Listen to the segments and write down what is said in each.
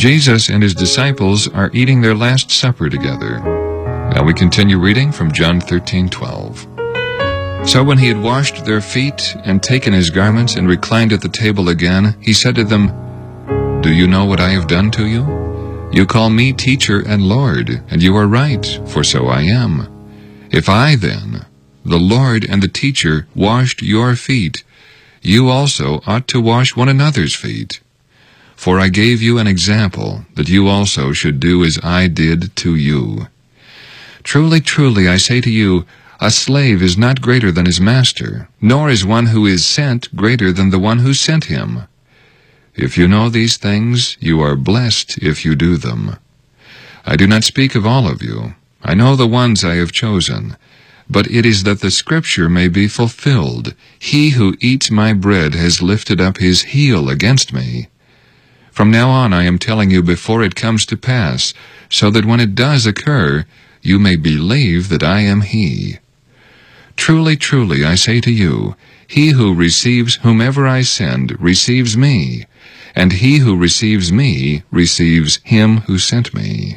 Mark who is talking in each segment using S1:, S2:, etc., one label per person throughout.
S1: Jesus and his disciples are eating their Last Supper together. Now we continue reading from John 13:12. So when he had washed their feet and taken his garments and reclined at the table again, he said to them, "Do you know what I have done to you? You call me teacher and Lord, and you are right, for so I am. If I then, the Lord and the teacher, washed your feet, you also ought to wash one another's feet. For I gave you an example, that you also should do as I did to you. Truly, truly, I say to you, a slave is not greater than his master, nor is one who is sent greater than the one who sent him. If you know these things, you are blessed if you do them. I do not speak of all of you. I know the ones I have chosen. But it is that the Scripture may be fulfilled. He who eats my bread has lifted up his heel against me. From now on I am telling you before it comes to pass, so that when it does occur, you may believe that I am he. Truly, truly, I say to you, he who receives whomever I send receives me, and he who receives me receives him who sent me."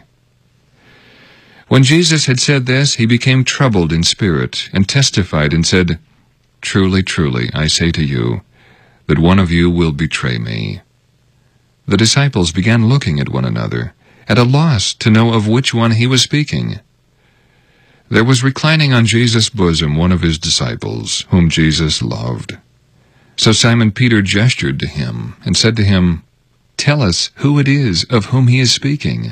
S1: When Jesus had said this, he became troubled in spirit, and testified and said, "Truly, truly, I say to you, that one of you will betray me." The disciples began looking at one another, at a loss to know of which one he was speaking. There was reclining on Jesus' bosom one of his disciples, whom Jesus loved. So Simon Peter gestured to him, and said to him, "Tell us who it is of whom he is speaking."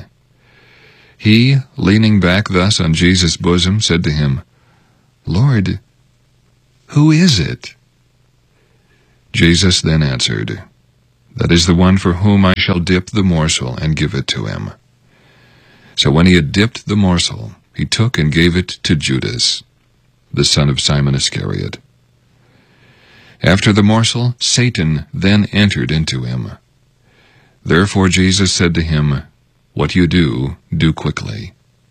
S1: He, leaning back thus on Jesus' bosom, said to him, "Lord, who is it?" Jesus then answered, "That is the one for whom I shall dip the morsel and give it to him." So when he had dipped the morsel, he took and gave it to Judas, the son of Simon Iscariot. After the morsel, Satan then entered into him. Therefore Jesus said to him, "What you do, do quickly."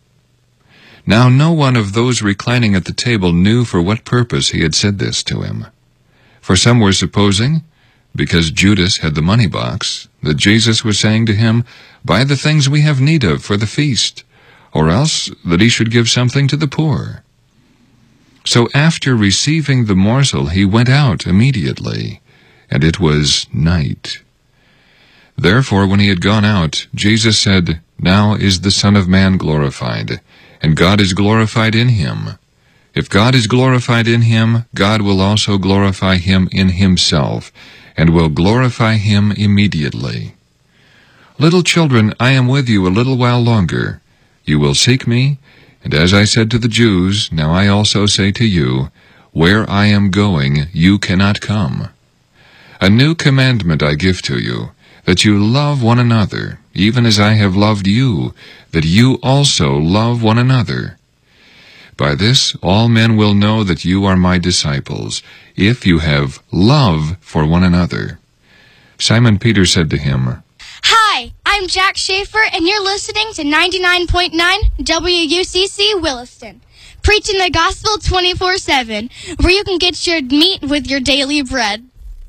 S1: Now no one of those reclining at the table knew for what purpose he had said this to him. For some were supposing, because Judas had the money box, that Jesus was saying to him, "Buy the things we have need of for the feast," or else that he should give something to the poor. So after receiving the morsel, he went out immediately, and it was night. Therefore, when he had gone out, Jesus said, "Now is the Son of Man glorified, and God is glorified in him. If God is glorified in him, God will also glorify him in himself, and will glorify him immediately. Little children, I am with you a little while longer. You will seek me, and as I said to the Jews, now I also say to you, where I am going, you cannot come. A new commandment I give to you, that you love one another, even as I have loved you, that you also love one another. By this all men will know that you are my disciples, if you have love for one another." Simon Peter said to him,
S2: "Hi, I'm Jack Schaefer, and you're listening to 99.9 WUCC Williston, preaching the gospel 24/7, where you can get your meat with your daily bread."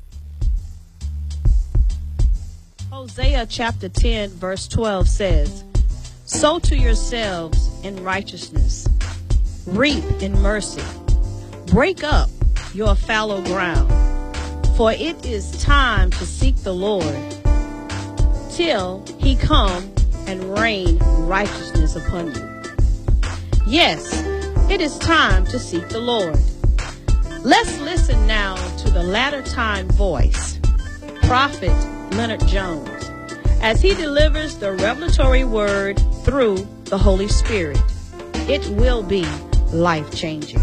S3: Hosea chapter 10, verse 12 says, "Sow to yourselves in righteousness, reap in mercy, break up your fallow ground, for it is time to seek the Lord, till he come and rain righteousness upon you." Yes, it is time to seek the Lord. Let's listen now to the latter time voice, Prophet Leonard Jones, as he delivers the revelatory word through the Holy Spirit. It will be life-changing.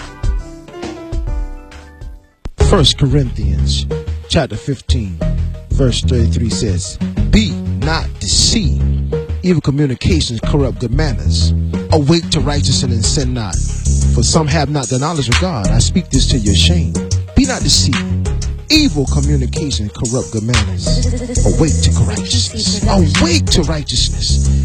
S4: 1 Corinthians chapter 15, verse 33 says, "Be not deceived. Evil communications corrupt good manners. Awake to righteousness and sin not. For some have not the knowledge of God. I speak this to your shame. Be not deceived. Evil communication corrupt good manners. Awake to righteousness. Awake to righteousness